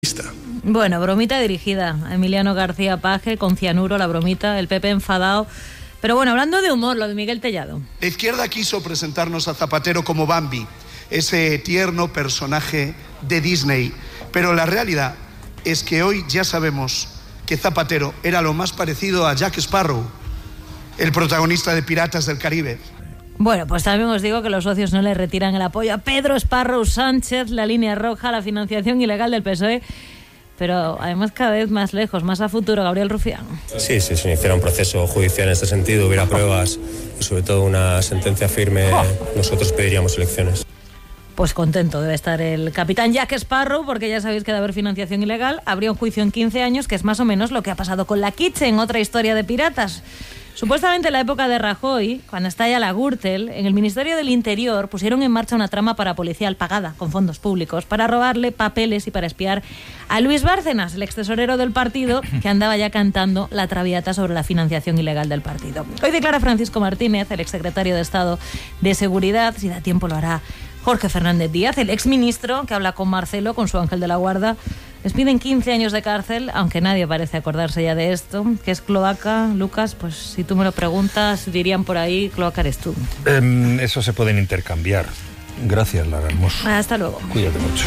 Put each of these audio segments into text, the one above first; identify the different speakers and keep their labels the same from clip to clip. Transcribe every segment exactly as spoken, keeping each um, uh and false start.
Speaker 1: Bueno, bromita dirigida a Emiliano García Paje con cianuro, la bromita, el P P enfadado. Pero bueno, hablando de humor, lo de Miguel Tellado.
Speaker 2: La izquierda quiso presentarnos a Zapatero como Bambi, ese tierno personaje de Disney. Pero la realidad es que hoy ya sabemos que Zapatero era lo más parecido a Jack Sparrow, el protagonista de Piratas del Caribe.
Speaker 1: Bueno, pues también os digo que los socios no le retiran el apoyo a Pedro Sparrow Sánchez, la línea roja, la financiación ilegal del P S O E, pero además cada vez más lejos, más a futuro. Gabriel Rufián.
Speaker 3: Sí, sí, si iniciara un proceso judicial en este sentido, hubiera pruebas y sobre todo una sentencia firme, nosotros pediríamos elecciones.
Speaker 1: Pues contento debe estar el capitán Jack Sparrow, porque ya sabéis que de haber financiación ilegal habría un juicio en quince años, que es más o menos lo que ha pasado con la Kitchen, otra historia de piratas. Supuestamente en la época de Rajoy, cuando estalla la Gürtel, en el Ministerio del Interior pusieron en marcha una trama parapolicial pagada con fondos públicos para robarle papeles y para espiar a Luis Bárcenas, el extesorero del partido, que andaba ya cantando la traviata sobre la financiación ilegal del partido. Hoy declara Francisco Martínez, el exsecretario de Estado de Seguridad, si da tiempo lo hará Jorge Fernández Díaz, el exministro que habla con Marcelo, con su ángel de la guarda. Les piden quince años de cárcel, aunque nadie parece acordarse ya de esto. ¿Qué es cloaca, Lucas? Pues si tú me lo preguntas, dirían por ahí, cloaca eres tú.
Speaker 4: Eh, eso se pueden intercambiar. Gracias, Lara Hermoso.
Speaker 1: Hasta luego.
Speaker 4: Cuídate mucho.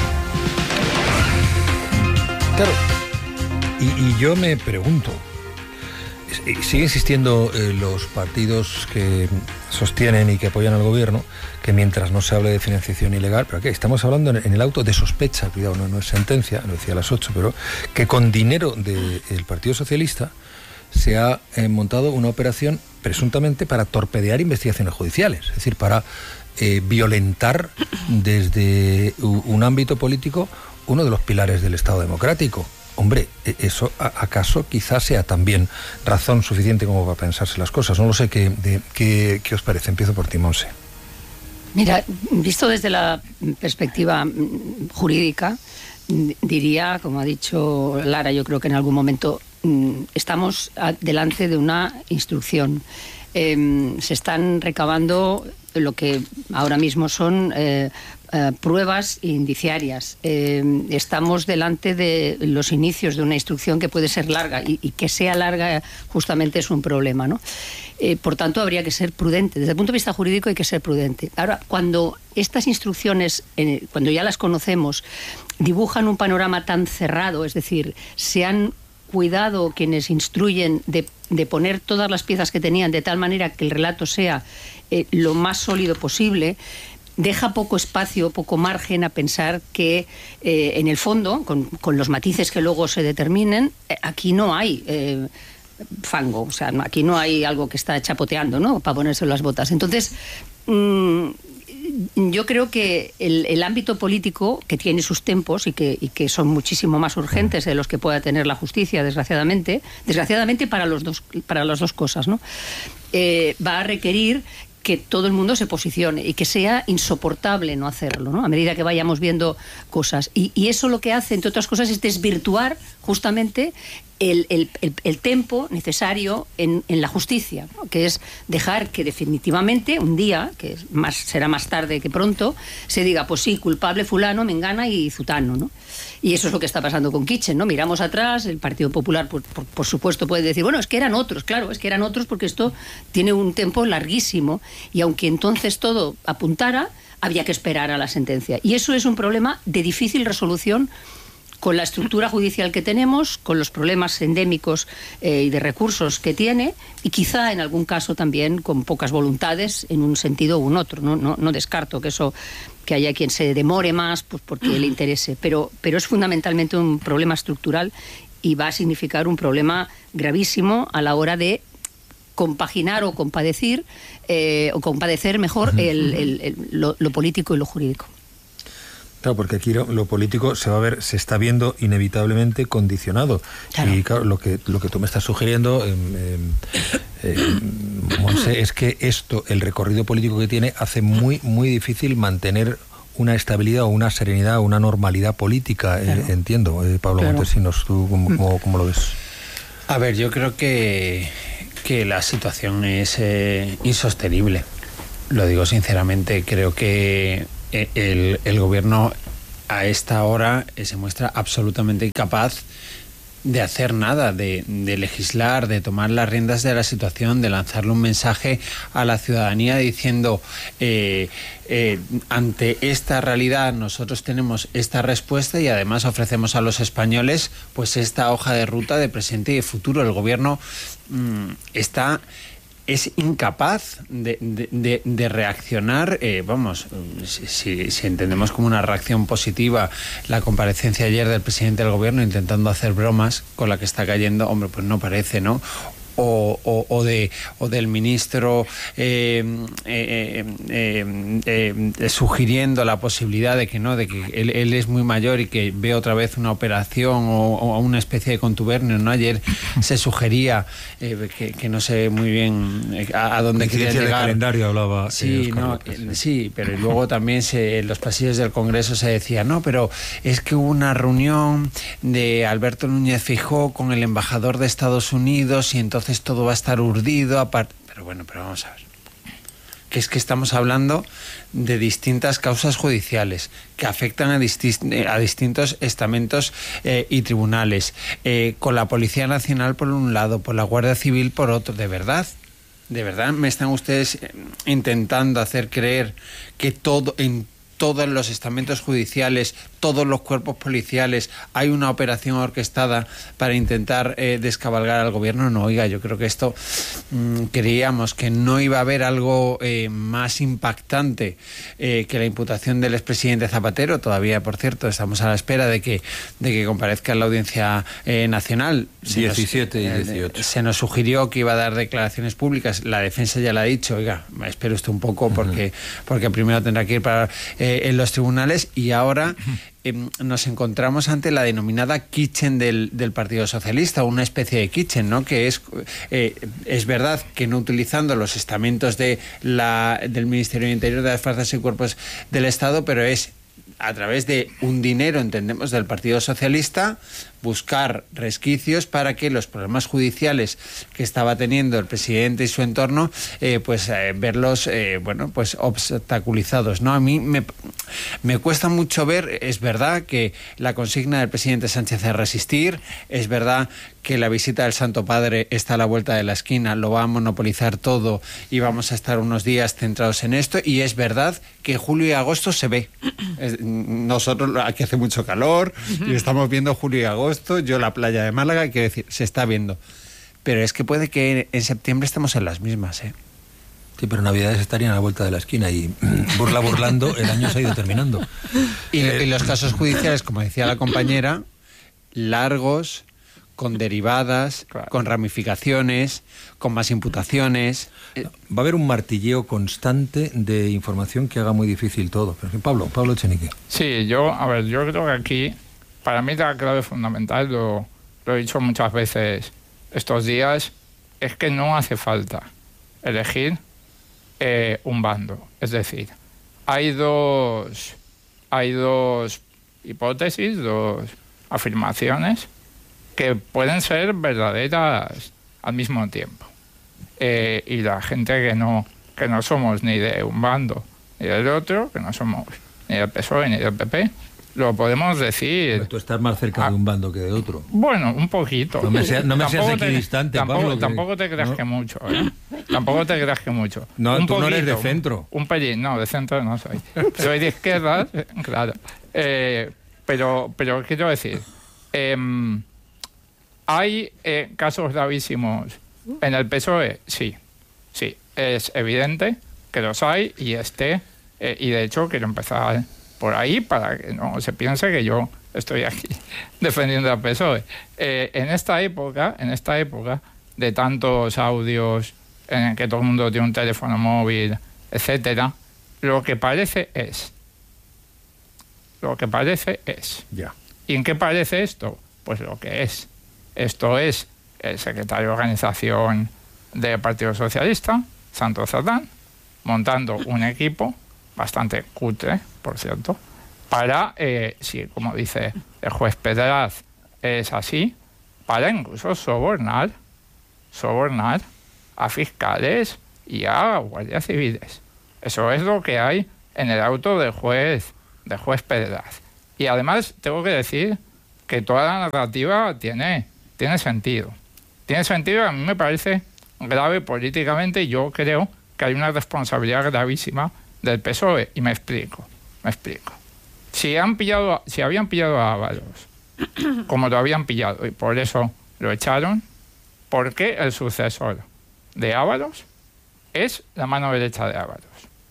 Speaker 4: Claro, y, y yo me pregunto, sigue insistiendo eh, los partidos que sostienen y que apoyan al gobierno que mientras no se hable de financiación ilegal, pero ¿qué? Estamos hablando en el auto de sospecha, cuidado, no, no es sentencia, lo decía a las ocho, pero que con dinero del Partido Socialista se ha eh, montado una operación presuntamente para torpedear investigaciones judiciales, es decir, para eh, violentar desde un ámbito político uno de los pilares del Estado democrático. Hombre, ¿eso acaso quizás sea también razón suficiente como para pensarse las cosas? No lo sé, ¿qué, de, qué, qué os parece? Empiezo por ti, Monse.
Speaker 5: Mira, visto desde la perspectiva jurídica, diría, como ha dicho Lara, yo creo que en algún momento estamos delante de una instrucción. Eh, se están recabando lo que ahora mismo son eh, eh, pruebas indiciarias. Eh, estamos delante de los inicios de una instrucción que puede ser larga y, y que sea larga justamente es un problema, ¿no? Eh, por tanto, habría que ser prudente. Desde el punto de vista jurídico hay que ser prudente. Ahora, cuando estas instrucciones, eh, cuando ya las conocemos, dibujan un panorama tan cerrado, es decir, se han cuidado quienes instruyen de, de poner todas las piezas que tenían de tal manera que el relato sea eh, lo más sólido posible, deja poco espacio, poco margen a pensar que eh, en el fondo, con, con los matices que luego se determinen, eh, aquí no hay eh, fango, o sea, aquí no hay algo que está chapoteando, ¿no?, para ponerse las botas. Entonces, mmm, yo creo que el, el ámbito político, que tiene sus tempos y que, y que son muchísimo más urgentes de los que pueda tener la justicia, desgraciadamente, desgraciadamente para, los dos, para las dos cosas, ¿no?, eh, va a requerir que todo el mundo se posicione y que sea insoportable no hacerlo, ¿no?, a medida que vayamos viendo cosas. Y, y eso lo que hace, entre otras cosas, es desvirtuar justamente el, el, el, el tempo necesario en, en la justicia, ¿no?, que es dejar que definitivamente un día, que es más, será más tarde que pronto, se diga, pues sí, culpable fulano, mengana y zutano, ¿no? Y eso es lo que está pasando con Kitchen, ¿no? Miramos atrás, el Partido Popular, por, por, por supuesto, puede decir, bueno, es que eran otros, claro, es que eran otros porque esto tiene un tiempo larguísimo y aunque entonces todo apuntara, había que esperar a la sentencia. Y eso es un problema de difícil resolución con la estructura judicial que tenemos, con los problemas endémicos eh, y de recursos que tiene, y quizá en algún caso también con pocas voluntades en un sentido u un otro. No, no, no descarto que eso, que haya quien se demore más pues porque le interese, pero, pero es fundamentalmente un problema estructural y va a significar un problema gravísimo a la hora de compaginar o compadecer, eh, o compadecer mejor el, el, el, lo, lo político y lo jurídico.
Speaker 4: Claro, porque aquí lo, lo político se va a ver, se está viendo inevitablemente condicionado. Claro. Y claro, lo que lo que tú me estás sugiriendo, eh, eh, Monse, es que esto, el recorrido político que tiene, hace muy muy difícil mantener una estabilidad o una serenidad o una normalidad política. Claro. Eh, entiendo, eh, Pablo claro. Montesinos, ¿tú cómo, cómo, cómo lo ves?
Speaker 6: A ver, yo creo que, que la situación es eh, insostenible. Lo digo sinceramente, creo que el, el gobierno a esta hora eh, se muestra absolutamente incapaz de hacer nada, de, de legislar, de tomar las riendas de la situación, de lanzarle un mensaje a la ciudadanía diciendo eh, eh, ante esta realidad nosotros tenemos esta respuesta y además ofrecemos a los españoles pues esta hoja de ruta de presente y de futuro. El gobierno mmm, está... es incapaz de, de, de, de reaccionar, eh, vamos, si, si, si entendemos como una reacción positiva la comparecencia ayer del presidente del gobierno intentando hacer bromas con la que está cayendo, hombre, pues no parece, ¿no? O, o, o, de, o del ministro eh, eh, eh, eh, eh, sugiriendo la posibilidad de que no, de que él, él es muy mayor y que ve otra vez una operación o, o una especie de contubernio, ¿no? Ayer se sugería eh, que, que no sé muy bien a, a dónde quería llegar.
Speaker 4: El calendario hablaba.
Speaker 6: Sí, no, López, sí. sí, pero luego también se, en los pasillos del Congreso se decía, no, pero es que hubo una reunión de Alberto Núñez Feijóo con el embajador de Estados Unidos y entonces entonces todo va a estar urdido aparte. Pero bueno, pero vamos a ver. Que es que estamos hablando de distintas causas judiciales que afectan a, disti- a distintos estamentos eh, y tribunales, eh, con la Policía Nacional por un lado, por la Guardia Civil por otro. ¿De verdad? ¿De verdad me están ustedes intentando hacer creer que todo en todos los estamentos judiciales, todos los cuerpos policiales, hay una operación orquestada para intentar eh, descabalgar al gobierno? No, oiga, yo creo que esto mmm, creíamos que no iba a haber algo eh, más impactante eh, que la imputación del expresidente Zapatero. Todavía, por cierto, estamos a la espera de que, de que comparezca en la Audiencia eh, Nacional. Se
Speaker 4: diecisiete
Speaker 6: nos,
Speaker 4: y dieciocho.
Speaker 6: Eh, se nos sugirió que iba a dar declaraciones públicas. La defensa ya la ha dicho. Oiga, espere usted un poco porque, uh-huh. porque primero tendrá que ir para... Eh, en los tribunales y ahora eh, nos encontramos ante la denominada kitchen del, del Partido Socialista, una especie de kitchen, ¿no? Que es eh, es verdad que no utilizando los estamentos de la, del Ministerio del Interior, de las Fuerzas y Cuerpos del Estado, pero es a través de un dinero, entendemos, del Partido Socialista, buscar resquicios para que los problemas judiciales que estaba teniendo el presidente y su entorno, eh, pues eh, verlos, eh, bueno, pues obstaculizados, ¿no? A mí me, me cuesta mucho ver, es verdad que la consigna del presidente Sánchez es resistir, es verdad que la visita del Santo Padre está a la vuelta de la esquina, lo va a monopolizar todo y vamos a estar unos días centrados en esto, y es verdad que julio y agosto se ve. Es, nosotros aquí hace mucho calor y estamos viendo julio y agosto. Yo la playa de Málaga, quiero decir, se está viendo. Pero es que puede que en septiembre estemos en las mismas, ¿eh?
Speaker 4: Sí, pero Navidades estarían a la vuelta de la esquina y burla burlando, el año se ha ido terminando.
Speaker 6: Y, eh, y los casos judiciales, como decía la compañera, largos, con derivadas, claro, con ramificaciones, con más imputaciones.
Speaker 4: Va a haber un martilleo constante de información que haga muy difícil todo. Pero Pablo, Pablo Echenique.
Speaker 7: Sí, yo, a ver, yo creo que aquí, para mí la clave fundamental, lo, lo he dicho muchas veces estos días, es que no hace falta elegir eh, un bando. Es decir, hay dos, hay dos hipótesis, dos afirmaciones que pueden ser verdaderas al mismo tiempo. Eh, y la gente que no, que no somos ni de un bando ni del otro, que no somos ni del P S O E ni del P P, lo podemos decir.
Speaker 4: Pero tú estás más cerca a, de un bando que de otro.
Speaker 7: Bueno, un poquito.
Speaker 4: No me, sea, no me seas equidistante,
Speaker 7: tampoco,
Speaker 4: Pablo.
Speaker 7: Tampoco
Speaker 4: que,
Speaker 7: te creas
Speaker 4: ¿no?
Speaker 7: que mucho, ¿eh? Tampoco te creas que mucho.
Speaker 4: No,
Speaker 7: un
Speaker 4: tú
Speaker 7: poquito,
Speaker 4: no eres de centro.
Speaker 7: Un, un pelín, no, de centro no soy. Soy de izquierdas, claro. Eh, pero, pero quiero decir, eh, ¿hay eh, casos gravísimos en el P S O E? Sí, sí, es evidente que los hay y este, eh, y de hecho quiero empezar por ahí para que no se piense que yo estoy aquí defendiendo al P S O E. Eh, en esta época, en esta época de tantos audios en el que todo el mundo tiene un teléfono móvil, etcétera, lo que parece es, lo que parece es.
Speaker 4: Ya.
Speaker 7: ¿Y en qué parece esto? Pues lo que es. Esto es el secretario de organización del Partido Socialista, Santos Cerdán, montando un equipo bastante cutre, por cierto, para, eh, si como dice el juez Pedraz es así, para incluso sobornar, sobornar a fiscales y a guardias civiles. Eso es lo que hay en el auto del juez, del juez Pedraz. Y además tengo que decir que toda la narrativa tiene, tiene sentido. Tiene sentido, a mí me parece grave políticamente, y yo creo que hay una responsabilidad gravísima del P S O E. Y me explico, me explico. Si, han pillado, si habían pillado a Ábalos, como lo habían pillado, y por eso lo echaron, ¿por qué el sucesor de Ábalos es la mano derecha de Ábalos?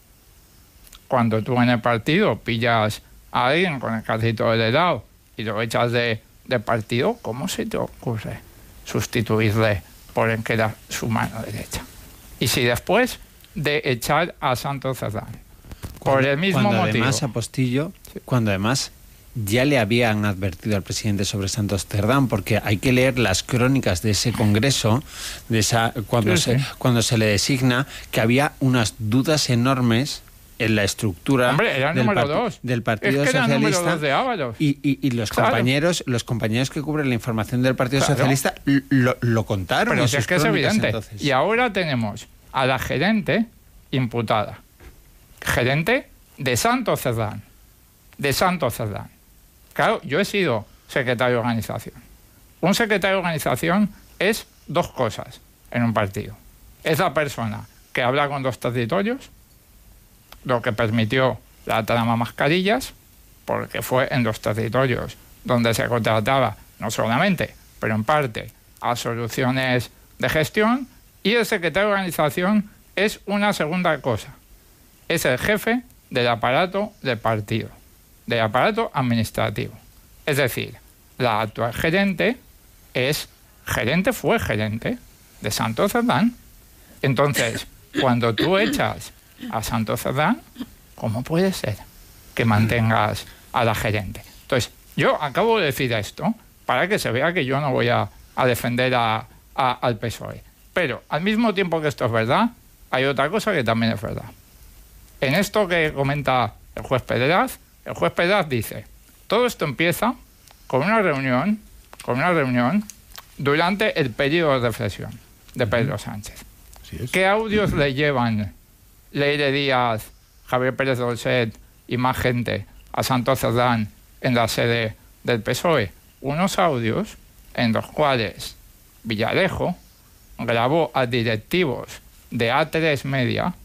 Speaker 7: Cuando tú en el partido pillas a alguien con el carrito del helado y lo echas de, de partido, ¿cómo se te ocurre sustituirle por el que era su mano derecha? Y si después de echar a Santos Cerdán, por
Speaker 6: cuando,
Speaker 7: el mismo
Speaker 6: cuando
Speaker 7: motivo...
Speaker 6: Además, Apostillo, cuando además ya le habían advertido al presidente sobre Santos Cerdán, porque hay que leer las crónicas de ese congreso, de esa cuando,
Speaker 7: sí,
Speaker 6: se,
Speaker 7: sí.
Speaker 6: cuando se le designa, que había unas dudas enormes en la estructura
Speaker 7: Hombre, era el
Speaker 6: del,
Speaker 7: número
Speaker 6: parti
Speaker 7: dos.
Speaker 6: del Partido
Speaker 7: es que era el número
Speaker 6: Socialista
Speaker 7: dos de Ábalos.
Speaker 6: y, y, y los
Speaker 7: Claro.
Speaker 6: compañeros los compañeros que cubren la información del Partido
Speaker 7: Claro.
Speaker 6: Socialista lo, lo contaron.
Speaker 7: Pero
Speaker 6: en
Speaker 7: si
Speaker 6: sus
Speaker 7: es que es
Speaker 6: crónicas,
Speaker 7: evidente.
Speaker 6: entonces.
Speaker 7: Y ahora tenemos a la gerente imputada. Gerente de Santos Cerdán. De Santos Cerdán. Claro, yo he sido secretario de organización. Un secretario de organización es dos cosas en un partido. Es la persona que habla con los territorios, lo que permitió la trama mascarillas, porque fue en los territorios donde se contrataba, no solamente, pero en parte, a soluciones de gestión, y el secretario de organización es una segunda cosa. Es el jefe del aparato del partido, del aparato administrativo. Es decir, la actual gerente es gerente, fue gerente de Santos Cerdán. Entonces, cuando tú echas a Santos Cerdán, ¿cómo puede ser que mantengas a la gerente? Entonces, yo acabo de decir esto para que se vea que yo no voy a, a defender a, a, al P S O E. Pero, al mismo tiempo que esto es verdad, hay otra cosa que también es verdad. En esto que comenta el juez Pedraz, el juez Pedraz dice, todo esto empieza con una reunión, con una reunión durante el periodo de reflexión de Pedro Sánchez. ¿Qué audios le llevan Leire Díaz, Javier Pérez Dolcet y más gente a Santos Cerdán en la sede del P S O E? Unos audios en los cuales Villarejo grabó a directivos de A tres Media,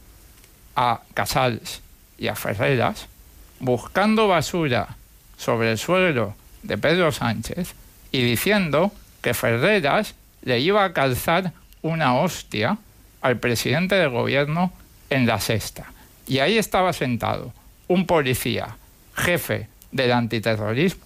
Speaker 7: a Casals y a Ferreras, buscando basura sobre el suelo de Pedro Sánchez y diciendo que Ferreras le iba a calzar una hostia al presidente del gobierno en la sexta. Y ahí estaba sentado un policía, jefe del antiterrorismo,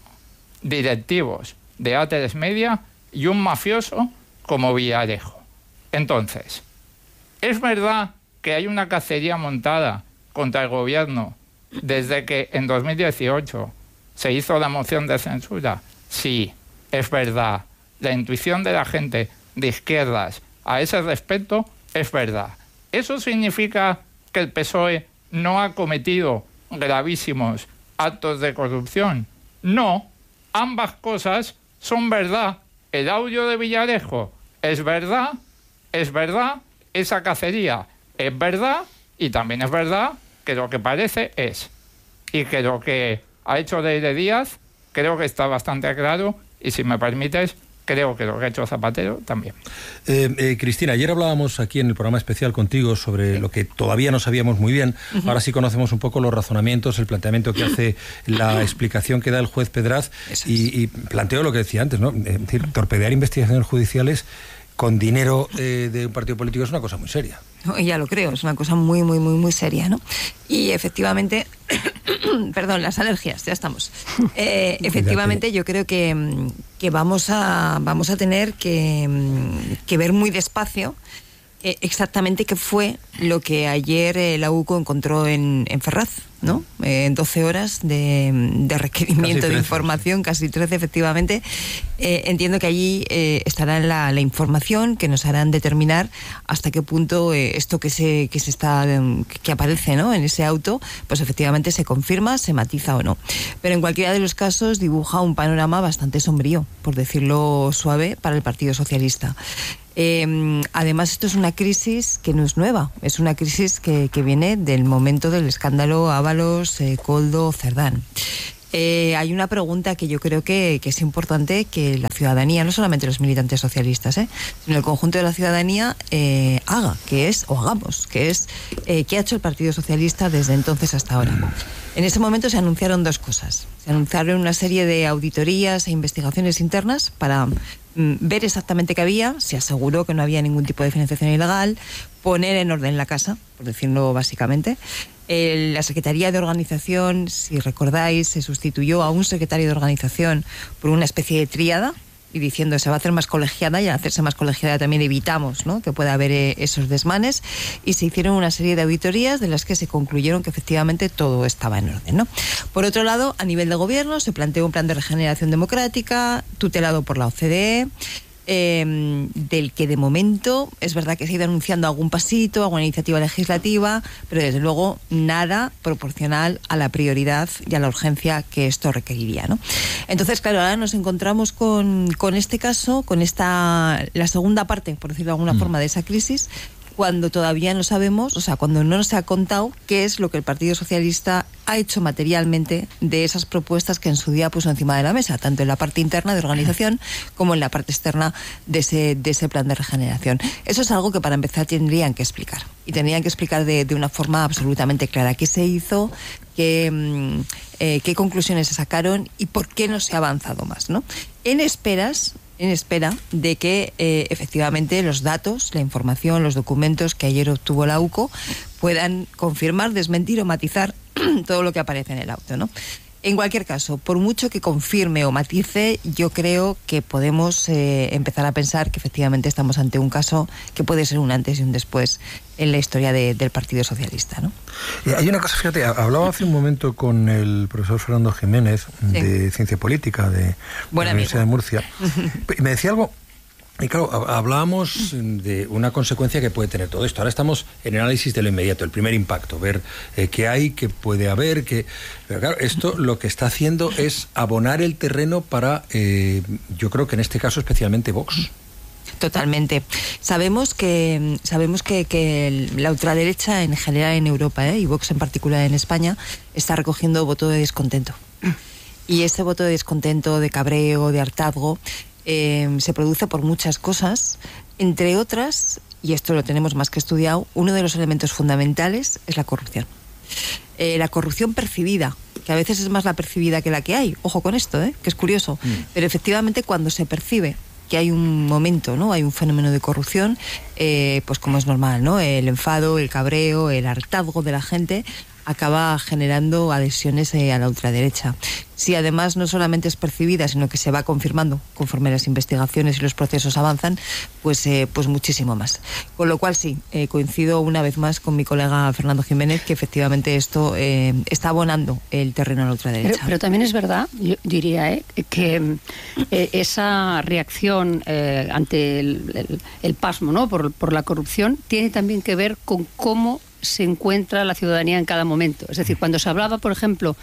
Speaker 7: directivos de A tres Media y un mafioso como Villarejo. Entonces, ¿es verdad que hay una cacería montada contra el gobierno desde que en dos mil dieciocho se hizo la moción de censura? Sí, es verdad. La intuición de la gente de izquierdas a ese respecto es verdad. ¿Eso significa que el P S O E no ha cometido gravísimos actos de corrupción? No, ambas cosas son verdad. El audio de Villarejo es verdad, es verdad, esa cacería es verdad, y también es verdad que lo que parece es, y que lo que ha hecho Leire Díaz creo que está bastante claro, y si me permites, creo que lo que ha hecho Zapatero también.
Speaker 4: Eh, eh, Cristina, ayer hablábamos aquí en el programa especial contigo sobre lo que todavía no sabíamos muy bien. Uh-huh. Ahora sí conocemos un poco los razonamientos, el planteamiento que hace, la explicación que da el juez Pedraz, y, y planteo lo que decía antes, ¿no? Es decir, torpedear investigaciones judiciales con dinero eh, de un partido político es una cosa muy seria.
Speaker 8: No, ya lo creo, es una cosa muy, muy, muy, muy seria, ¿no? Y efectivamente, perdón, las alergias, ya estamos. Eh, efectivamente, yo creo que, que vamos a vamos a tener que, que ver muy despacio eh, exactamente qué fue lo que ayer eh, la U C O encontró en, en Ferraz, ¿no? Eh, en doce horas de, de requerimiento de información, casi trece efectivamente. Eh, entiendo que allí eh, estará la, la información que nos harán determinar hasta qué punto eh, esto que se que se está que aparece, ¿no?, en ese auto, pues efectivamente se confirma, se matiza o no. Pero en cualquiera de los casos dibuja un panorama bastante sombrío, por decirlo suave, para el Partido Socialista. Eh, además, esto es una crisis que no es nueva, es una crisis que, que viene del momento del escándalo Ábalos, eh, Koldo, Cerdán. Eh, hay una pregunta que yo creo que, que es importante que la ciudadanía, no solamente los militantes socialistas, eh, sino el conjunto de la ciudadanía eh, haga, que es, o hagamos, que es, eh, ¿qué ha hecho el Partido Socialista desde entonces hasta ahora? En ese momento se anunciaron dos cosas. Se anunciaron una serie de auditorías e investigaciones internas para mm, ver exactamente qué había. Se aseguró que no había ningún tipo de financiación ilegal, poner en orden la casa, por decirlo básicamente. Eh, la Secretaría de Organización, si recordáis, se sustituyó a un secretario de Organización por una especie de tríada, y diciendo se va a hacer más colegiada, y al hacerse más colegiada también evitamos, ¿no?, que pueda haber eh, esos desmanes, y se hicieron una serie de auditorías de las que se concluyeron que efectivamente todo estaba en orden, ¿no? Por otro lado, a nivel de gobierno se planteó un plan de regeneración democrática tutelado por la O C D E, Eh, del que de momento es verdad que se ha ido anunciando algún pasito, alguna iniciativa legislativa, pero desde luego nada proporcional a la prioridad y a la urgencia que esto requeriría, ¿no? Entonces, claro, ahora nos encontramos con, con este caso, con esta la segunda parte, por decirlo de alguna mm. forma, de esa crisis, cuando todavía no sabemos, o sea, cuando no nos ha contado qué es lo que el Partido Socialista ha hecho materialmente de esas propuestas que en su día puso encima de la mesa, tanto en la parte interna de organización como en la parte externa de ese, de ese plan de regeneración. Eso es algo que para empezar tendrían que explicar, y tendrían que explicar de, de una forma absolutamente clara qué se hizo, qué, eh, qué conclusiones se sacaron y por qué no se ha avanzado más, ¿no? En esperas... en espera de que eh, efectivamente los datos, la información, los documentos que ayer obtuvo la U C O puedan confirmar, desmentir o matizar todo lo que aparece en el auto, ¿no? En cualquier caso, por mucho que confirme o matice, yo creo que podemos eh, empezar a pensar que efectivamente estamos ante un caso que puede ser un antes y un después en la historia de, del Partido Socialista, ¿no?
Speaker 4: Y hay una cosa, fíjate, hablaba hace un momento con el profesor Fernando Jiménez, sí, de Ciencia Política de
Speaker 8: Buen
Speaker 4: la Universidad de Murcia, y me decía algo. Y claro, hablábamos de una consecuencia que puede tener todo esto. Ahora estamos en el análisis de lo inmediato, el primer impacto, ver eh, qué hay, qué puede haber, qué... Pero claro, esto lo que está haciendo es abonar el terreno para, eh, yo creo que en este caso especialmente Vox.
Speaker 8: Totalmente. Sabemos que sabemos que, que la ultraderecha en general en Europa, ¿eh? y Vox en particular en España, está recogiendo voto de descontento. Y ese voto de descontento, de cabreo, de hartazgo, Eh, se produce por muchas cosas, entre otras, y esto lo tenemos más que estudiado, uno de los elementos fundamentales es la corrupción. Eh, la corrupción percibida, que a veces es más la percibida que la que hay, ojo con esto, ¿eh? que es curioso, mm. pero efectivamente cuando se percibe que hay un momento, ¿no? Hay un fenómeno de corrupción, eh, pues como es normal, ¿no? El enfado, el cabreo, el hartazgo de la gente acaba generando adhesiones eh, a la ultraderecha. Si además no solamente es percibida, sino que se va confirmando conforme las investigaciones y los procesos avanzan, pues, eh, pues muchísimo más. Con lo cual sí, eh, coincido una vez más con mi colega Fernando Jiménez, que efectivamente esto eh, está abonando el terreno a la ultraderecha.
Speaker 5: Pero, pero también es verdad, yo diría, eh, que eh, esa reacción eh, ante el, el, el pasmo, ¿no? por, por la corrupción tiene también que ver con cómo se encuentra la ciudadanía en cada momento. Es decir, cuando se hablaba, por ejemplo,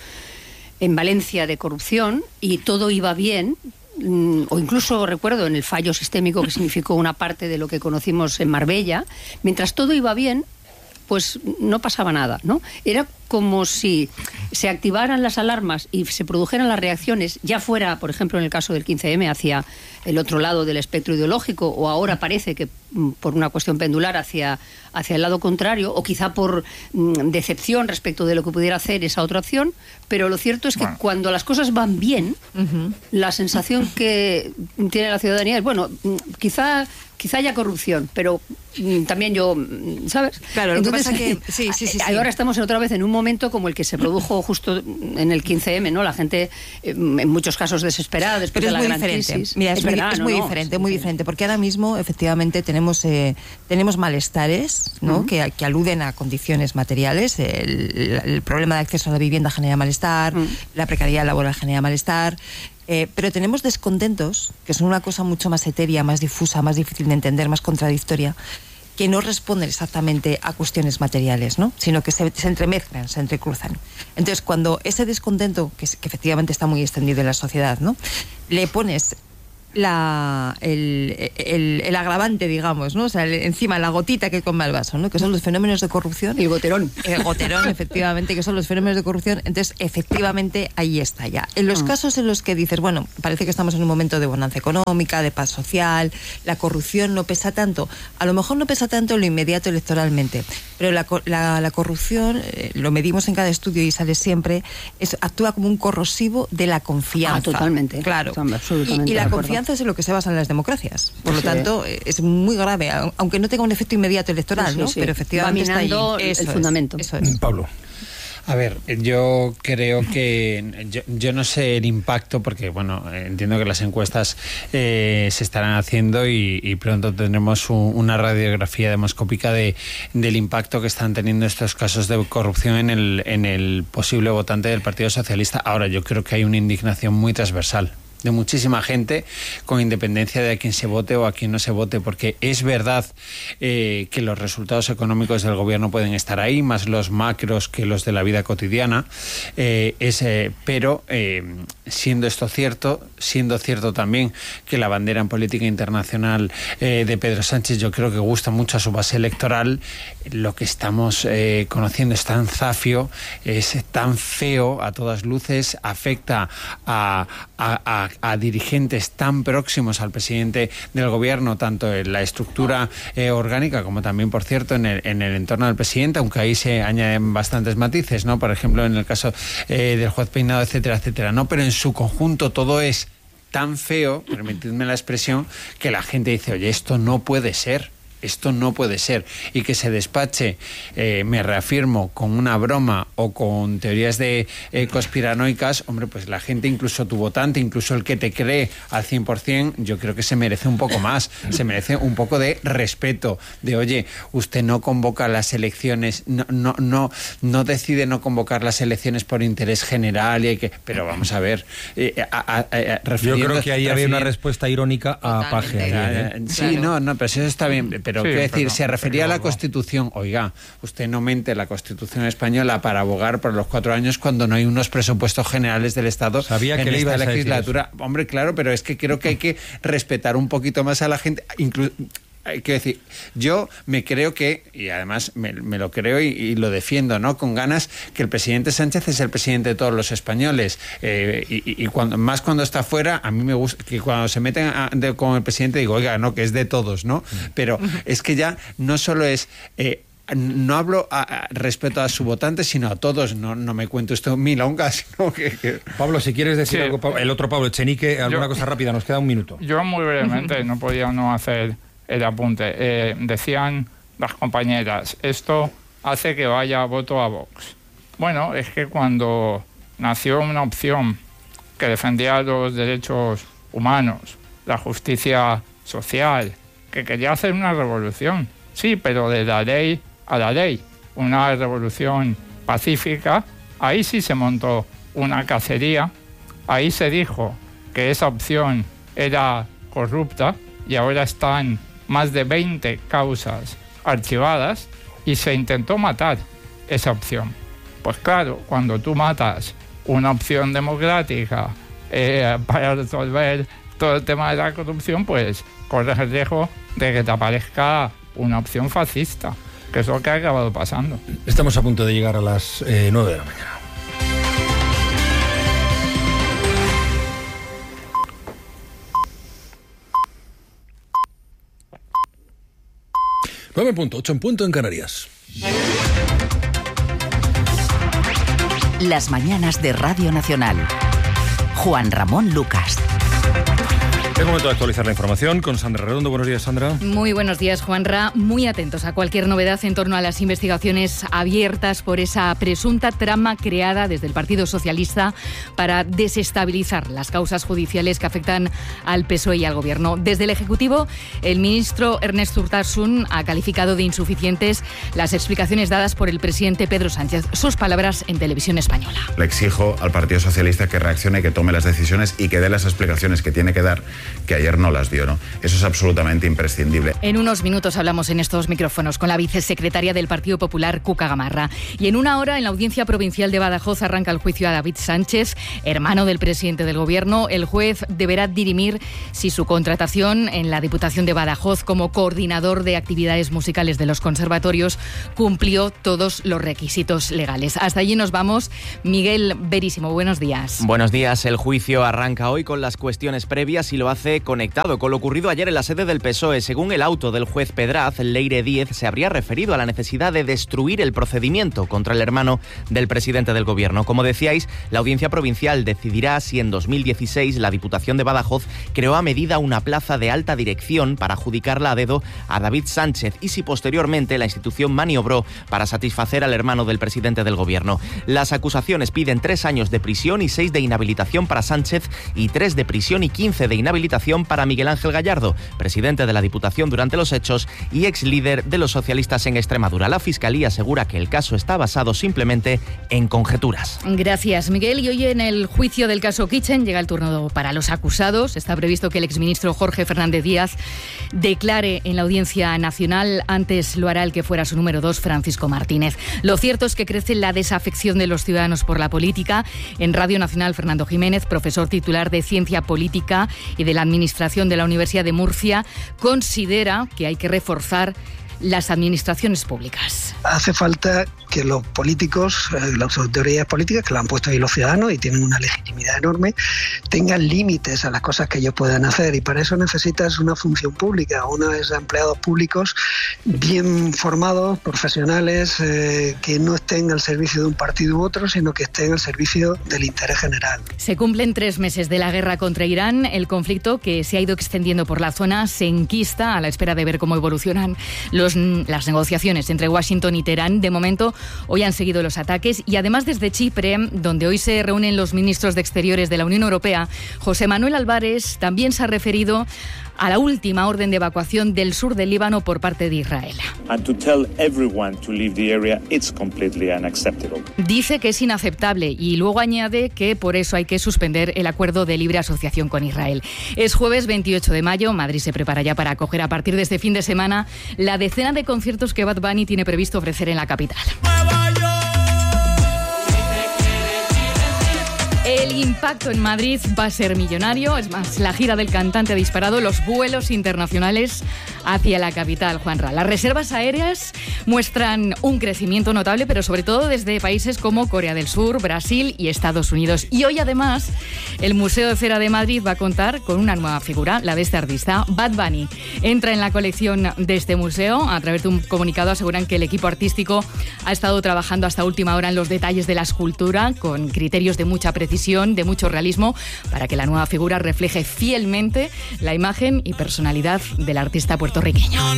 Speaker 5: en Valencia de corrupción y todo iba bien, o incluso recuerdo en el fallo sistémico que significó una parte de lo que conocimos en Marbella, mientras todo iba bien, pues no pasaba nada, ¿no? Era como si se activaran las alarmas y se produjeran las reacciones, ya fuera, por ejemplo, en el caso del quince eme, hacia el otro lado del espectro ideológico, o ahora parece que por una cuestión pendular hacia, hacia el lado contrario, o quizá por mm, decepción respecto de lo que pudiera hacer esa otra opción, pero lo cierto es que bueno, cuando las cosas van bien, uh-huh, la sensación que tiene la ciudadanía es, bueno, quizá... quizá haya corrupción, pero mm, también yo, ¿sabes?
Speaker 8: Claro, lo
Speaker 5: Entonces,
Speaker 8: que pasa que... Sí, sí, sí, sí.
Speaker 5: Ahora estamos otra vez en un momento como el que se produjo justo en el quince eme, ¿no? La gente, en muchos casos, desesperada después
Speaker 8: pero
Speaker 5: de la gran
Speaker 8: diferente.
Speaker 5: crisis.
Speaker 8: Mira, es,
Speaker 5: es
Speaker 8: muy,
Speaker 5: verdad,
Speaker 8: es
Speaker 5: ¿no?
Speaker 8: muy
Speaker 5: no,
Speaker 8: diferente,
Speaker 5: sí,
Speaker 8: muy
Speaker 5: sí.
Speaker 8: diferente, porque ahora mismo, efectivamente, tenemos eh, tenemos malestares, ¿no? Uh-huh. que, que aluden a condiciones materiales. El, el problema de acceso a la vivienda genera malestar, uh-huh, la precariedad laboral genera malestar. Eh, pero tenemos descontentos, que son una cosa mucho más etérea, más difusa, más difícil de entender, más contradictoria, que no responden exactamente a cuestiones materiales, ¿no? Sino que se, se entremezclan, se entrecruzan. Entonces, cuando ese descontento, que, es, que efectivamente está muy extendido en la sociedad, ¿no? Le pones la, el, el, el agravante, digamos, ¿no? O sea, el, encima la gotita que colma el vaso, ¿no? Que son los fenómenos de corrupción.
Speaker 5: El goterón.
Speaker 8: El goterón, efectivamente, que son los fenómenos de corrupción. Entonces, efectivamente, ahí está ya. En los mm. casos en los que dices, bueno, parece que estamos en un momento de bonanza económica, de paz social, la corrupción no pesa tanto. A lo mejor no pesa tanto en lo inmediato electoralmente, pero la, la, la corrupción, eh, lo medimos en cada estudio y sale siempre, es, actúa como un corrosivo de la confianza.
Speaker 5: Ah, totalmente.
Speaker 8: Claro.
Speaker 5: Absolutamente
Speaker 8: y, y la confianza es en lo que se basan las democracias. Por lo sí. tanto, es muy grave, aunque no tenga un efecto inmediato electoral, sí, ¿no? Sí. Pero efectivamente
Speaker 5: va minando
Speaker 8: está ahí. Eso
Speaker 5: el
Speaker 8: es,
Speaker 5: fundamento.
Speaker 8: Eso es.
Speaker 4: Pablo.
Speaker 6: A ver, yo creo que yo, yo no sé el impacto, porque bueno, entiendo que las encuestas eh, se estarán haciendo y, y pronto tendremos un, una radiografía demoscópica de, del impacto que están teniendo estos casos de corrupción en el, en el posible votante del Partido Socialista. Ahora, yo creo que hay una indignación muy transversal de muchísima gente, con independencia de a quién se vote o a quién no se vote, porque es verdad eh, que los resultados económicos del gobierno pueden estar ahí, más los macros que los de la vida cotidiana, eh, es, eh, pero eh, siendo esto cierto, siendo cierto también que la bandera en política internacional eh, de Pedro Sánchez yo creo que gusta mucho a su base electoral, lo que estamos eh, conociendo es tan zafio, es tan feo a todas luces, afecta a, a, a a dirigentes tan próximos al presidente del gobierno, tanto en la estructura eh, orgánica como también, por cierto, en el, en el entorno del presidente, aunque ahí se añaden bastantes matices, ¿no? Por ejemplo, en el caso eh, del juez Peinado, etcétera, etcétera, ¿no? Pero en su conjunto todo es tan feo, permitidme la expresión, que la gente dice, oye, esto no puede ser. Esto no puede ser. Y que se despache, eh, me reafirmo, con una broma o con teorías de eh, conspiranoicas, hombre, pues la gente, incluso tu votante, incluso el que te cree al cien por cien, yo creo que se merece un poco más. Se merece un poco de respeto, de oye, usted no convoca las elecciones, no, no, no, no decide no convocar las elecciones por interés general, y hay que, pero vamos a ver. Eh, a, a, a,
Speaker 4: yo creo que ahí había una respuesta irónica a Paje.
Speaker 6: ¿eh? Sí, claro. no, no, pero eso está bien. Pero sí, quiero decir, pero, se refería pero, a la Constitución. Oiga, usted no mente la Constitución española para abogar por los cuatro años cuando no hay unos presupuestos generales del Estado.
Speaker 4: Sabía que
Speaker 6: en
Speaker 4: le
Speaker 6: esta
Speaker 4: ibas
Speaker 6: legislatura. A Hombre, claro, pero es que creo que hay que respetar un poquito más a la gente. Incluso, quiero decir, yo me creo que, y además me, me lo creo y, y lo defiendo, ¿no? Con ganas, que el presidente Sánchez es el presidente de todos los españoles. Eh, y y cuando, más cuando está fuera, a mí me gusta que cuando se meten a, de, con el presidente digo, oiga, no, que es de todos, ¿no? Pero es que ya no solo es... Eh, no hablo a, a, respecto a su votante, sino a todos. No, no me cuento esto milonga, sino que, que...
Speaker 4: Pablo, si quieres decir sí. algo, el otro Pablo Echenique, alguna yo, cosa rápida, nos queda un minuto.
Speaker 7: Yo muy brevemente, no podía no hacer el apunte. Eh, decían las compañeras, esto hace que vaya voto a Vox. Bueno, es que cuando nació una opción que defendía los derechos humanos, la justicia social, que quería hacer una revolución, sí, pero de la ley a la ley, una revolución pacífica, ahí sí se montó una cacería, ahí se dijo que esa opción era corrupta y ahora están más de veinte causas archivadas y se intentó matar esa opción. Pues claro, cuando tú matas una opción democrática eh, para resolver todo el tema de la corrupción, pues corres el riesgo de que te aparezca una opción fascista, que es lo que ha acabado pasando.
Speaker 4: Estamos a punto de llegar a las eh, nueve de la mañana. nueve en punto, ocho en punto en Canarias.
Speaker 9: Las mañanas de Radio Nacional. Juan Ramón Lucas.
Speaker 4: Es momento de actualizar la información con Sandra Redondo. Buenos días, Sandra.
Speaker 10: Muy buenos días, Juanra. Muy atentos a cualquier novedad en torno a las investigaciones abiertas por esa presunta trama creada desde el Partido Socialista para desestabilizar las causas judiciales que afectan al P S O E y al Gobierno. Desde el Ejecutivo, el ministro Ernest Urtasun ha calificado de insuficientes las explicaciones dadas por el presidente Pedro Sánchez. Sus palabras en Televisión Española.
Speaker 11: Le exijo al Partido Socialista que reaccione, que tome las decisiones y que dé las explicaciones que tiene que dar que ayer no las dio, ¿no? Eso es absolutamente imprescindible.
Speaker 10: En unos minutos hablamos en estos micrófonos con la vicesecretaria del Partido Popular, Cuca Gamarra. Y en una hora, en la Audiencia Provincial de Badajoz, arranca el juicio a David Sánchez, hermano del presidente del Gobierno. El juez deberá dirimir si su contratación en la Diputación de Badajoz como coordinador de actividades musicales de los conservatorios cumplió todos los requisitos legales. Hasta allí nos vamos. Miguel Verísimo, buenos días.
Speaker 12: Buenos días. El juicio arranca hoy con las cuestiones previas y lo hace conectado con lo ocurrido ayer en la sede del P S O E. Según el auto del juez Pedraz, Leire Díez se habría referido a la necesidad de destruir el procedimiento contra el hermano del presidente del Gobierno. Como decíais, la Audiencia Provincial decidirá si en dos mil dieciséis la Diputación de Badajoz creó a medida una plaza de alta dirección para adjudicarla a dedo a David Sánchez y si posteriormente la institución maniobró para satisfacer al hermano del presidente del Gobierno. Las acusaciones piden tres años de prisión y seis de inhabilitación para Sánchez y tres de prisión y quince de inhabilitación para Miguel Ángel Gallardo, presidente de la Diputación durante los hechos y ex líder de los socialistas en Extremadura. La Fiscalía asegura que el caso está basado simplemente en conjeturas.
Speaker 10: Gracias, Miguel. Y hoy en el juicio del caso Kitchen llega el turno para los acusados. Está previsto que el exministro Jorge Fernández Díaz declare en la Audiencia Nacional. Antes lo hará el que fuera su número dos, Francisco Martínez. Lo cierto es que crece la desafección de los ciudadanos por la política. En Radio Nacional, Fernando Jiménez, profesor titular de Ciencia Política y de la Administración de la Universidad de Murcia, considera que hay que reforzar las administraciones públicas.
Speaker 13: Hace falta que los políticos, eh, las autoridades políticas, que lo han puesto ahí los ciudadanos y tienen una legitimidad enorme, tengan límites a las cosas que ellos puedan hacer, y para eso necesitas una función pública, unos empleados públicos bien formados, profesionales, eh, que no estén al servicio de un partido u otro, sino que estén al servicio del interés general.
Speaker 10: Se cumplen tres meses de la guerra contra Irán. El conflicto, que se ha ido extendiendo por la zona, se enquista a la espera de ver cómo evolucionan los, las negociaciones entre Washington y Teherán. De momento, hoy han seguido los ataques y además desde Chipre, donde hoy se reúnen los ministros de Exteriores de la Unión Europea, José Manuel Álvarez también se ha referido a la última orden de evacuación del sur del Líbano por parte de Israel. Dice que es inaceptable y luego añade que por eso hay que suspender el acuerdo de libre asociación con Israel. Es jueves veintiocho de mayo, Madrid se prepara ya para acoger a partir de este fin de semana la decena de conciertos que Bad Bunny tiene previsto ofrecer en la capital. El impacto en Madrid va a ser millonario. Es más, la gira del cantante ha disparado los vuelos internacionales hacia la capital, Juanra. Las reservas aéreas muestran un crecimiento notable, pero sobre todo desde países como Corea del Sur, Brasil y Estados Unidos. Y hoy, además, el Museo de Cera de Madrid va a contar con una nueva figura, la de este artista, Bad Bunny. Entra en la colección de este museo. A través de un comunicado aseguran que el equipo artístico ha estado trabajando hasta última hora en los detalles de la escultura, con criterios de mucha precisión, de mucho realismo, para que la nueva figura refleje fielmente la imagen y personalidad del artista puertorriqueño.